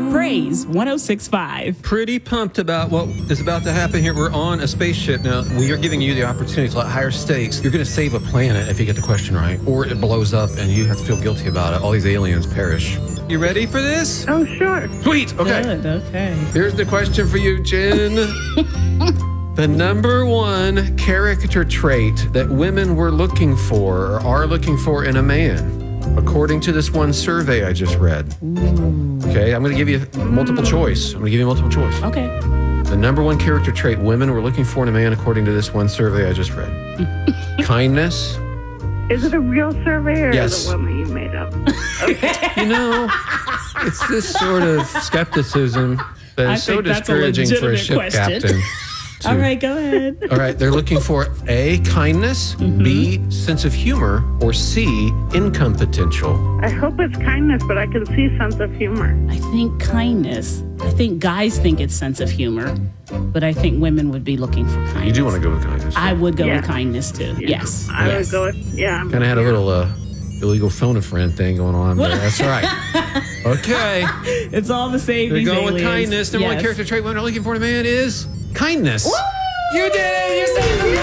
Praise 106.5. Pretty pumped about what is about to happen here. We're on a spaceship now. We are giving you the opportunity to let higher stakes. You're going to save a planet if you get the question right, or it blows up and you have to feel guilty about it. All these aliens perish. You ready for this? Oh, sure. Sweet. Okay. Good, okay. Here's the question for you, Jen. The number one character trait that women were looking for or are looking for in a man, according to this one survey I just read. Okay, I'm going to give you multiple choice. Okay. The number one character trait women were looking for in a man, according to this one survey I just read. Kindness. Is it a real survey or Yes. is it one that you made up? You know, it's this sort of skepticism that I is so think that's a discouraging for a legitimate ship question. captain. All right, go ahead. All right, they're looking for A, kindness, B, sense of humor, or C, income potential. I hope it's kindness, but I can see sense of humor. I think kindness. I think guys think it's sense of humor, but I think women would be looking for kindness. You do want to go with kindness. I would go Yeah. with kindness too. Yes. I yes. would go with, yeah. Kind of had a little illegal phone-a-friend thing going on, but that's all right. Okay. It's all the same. They're these going with aliens. kindness. The one Yes. character trait women are looking for in a man is kindness. You did it! You saved the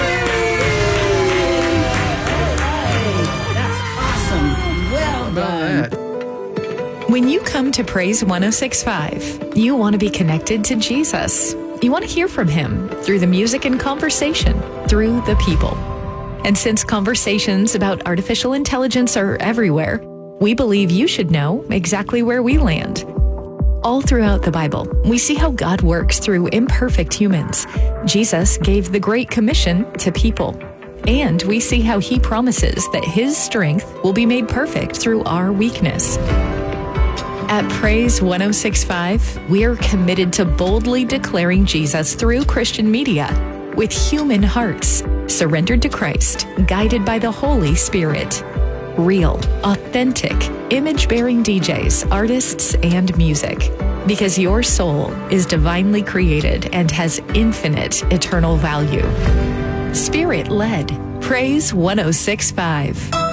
That's awesome. Well done. that. When you come to Praise 106.5, you want to be connected to Jesus. You want to hear from him through the music and conversation, through the people. And since conversations about artificial intelligence are everywhere, we believe you should know exactly where we land. All throughout the Bible, we see how God works through imperfect humans. Jesus gave the Great Commission to people. And we see how he promises that his strength will be made perfect through our weakness. At Praise 106.5, we are committed to boldly declaring Jesus through Christian media with human hearts, surrendered to Christ, guided by the Holy Spirit. Real, authentic, image-bearing DJs, artists, and music. Because your soul is divinely created and has infinite eternal value. Spirit-led. Praise 106.5.